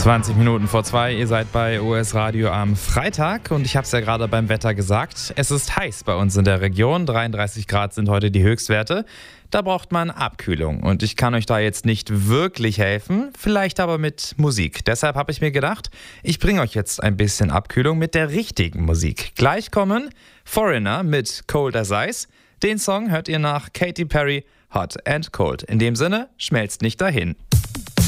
20 Minuten vor 2, ihr seid bei OS Radio am Freitag und ich habe es ja gerade beim Wetter gesagt, es ist heiß bei uns in der Region, 33 Grad sind heute die Höchstwerte, da braucht man Abkühlung und ich kann euch da jetzt nicht wirklich helfen, vielleicht aber mit Musik. Deshalb habe ich mir gedacht, ich bringe euch jetzt ein bisschen Abkühlung mit der richtigen Musik. Gleich kommen Foreigner mit Cold as Ice, den Song hört ihr nach Katy Perry, Hot and Cold. In dem Sinne, schmelzt nicht dahin.